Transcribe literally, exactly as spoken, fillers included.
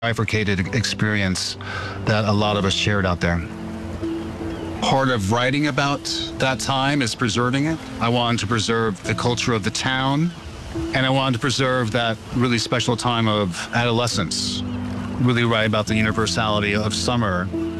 bifurcated experience that a lot of us shared out there. Part of writing about that time is preserving it. I wanted to preserve the culture of the town, and I wanted to preserve that really special time of adolescence. Really write about the universality of summer